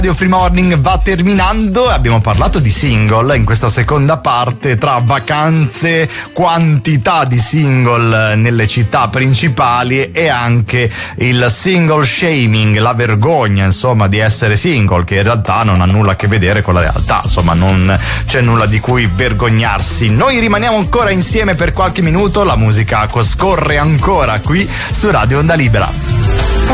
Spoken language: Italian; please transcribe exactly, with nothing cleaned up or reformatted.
Radio Free Morning va terminando. Abbiamo parlato di single in questa seconda parte, tra vacanze, quantità di single nelle città principali e anche il single shaming, la vergogna insomma di essere single, che in realtà non ha nulla a che vedere con la realtà, insomma non c'è nulla di cui vergognarsi. Noi rimaniamo ancora insieme per qualche minuto, la musica scorre ancora qui su Radio Onda Libera.